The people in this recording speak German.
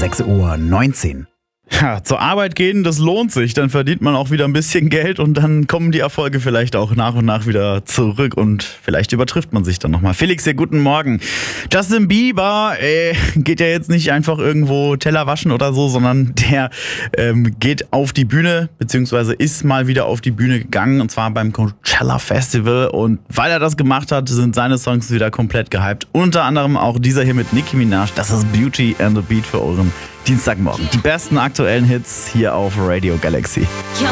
6:19 Uhr. Ja, zur Arbeit gehen, das lohnt sich. Dann verdient man auch wieder ein bisschen Geld und dann kommen die Erfolge vielleicht auch nach und nach wieder zurück und vielleicht übertrifft man sich dann nochmal. Felix, hier, guten Morgen. Justin Bieber geht ja jetzt nicht einfach irgendwo Teller waschen oder so, sondern der geht auf die Bühne, beziehungsweise ist mal wieder auf die Bühne gegangen, und zwar beim Coachella Festival. Und weil er das gemacht hat, sind seine Songs wieder komplett gehypt. Unter anderem auch dieser hier mit Nicki Minaj. Das ist Beauty and the Beat für euren Dienstagmorgen. Die besten aktuellen Hits hier auf Radio Galaxy. You're